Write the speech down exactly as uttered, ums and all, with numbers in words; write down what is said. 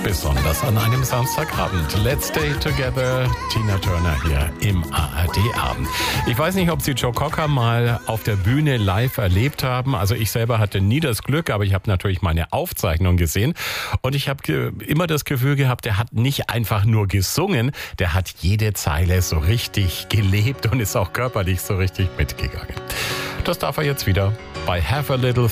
besonders an einem Samstagabend. Let's Stay Together, Tina Turner hier im A R D-Abend. Ich weiß nicht, ob Sie Joe Cocker mal auf der Bühne live erlebt haben. Also ich selber hatte nie das Glück, aber ich habe natürlich meine Aufzeichnung gesehen. Und ich habe ge- immer das Gefühl gehabt, der hat nicht einfach nur gesungen, der hat jede Zeile so richtig gelebt und ist auch körperlich so richtig mitgegangen. Das darf er jetzt wieder bei Have a Little